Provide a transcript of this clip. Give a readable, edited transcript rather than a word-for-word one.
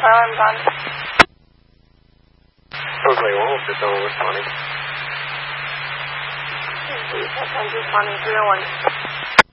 I'm done. Oakley Wolf, is over responding. I'm responding 301.